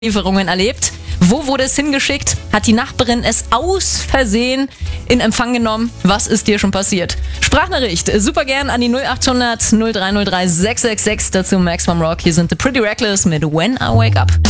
Lieferungen erlebt? Wo wurde es hingeschickt? Hat die Nachbarin es aus Versehen in Empfang genommen? Was ist dir schon passiert? Sprachnachricht super gern an die 0800 0303 666. Dazu Max vom Rock. Hier sind The Pretty Reckless mit When I Wake Up.